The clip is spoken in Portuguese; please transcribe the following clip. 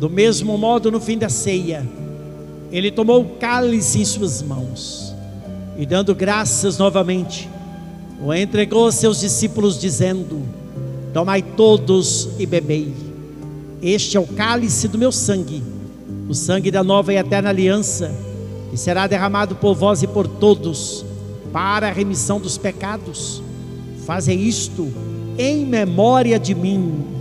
Do mesmo modo, no fim da ceia, ele tomou o cálice em suas mãos e, dando graças novamente, o entregou a seus discípulos, dizendo: tomai todos e bebei. Este é o cálice do meu sangue, o sangue da nova e eterna aliança, que será derramado por vós e por todos para a remissão dos pecados. Fazei isto em memória de mim.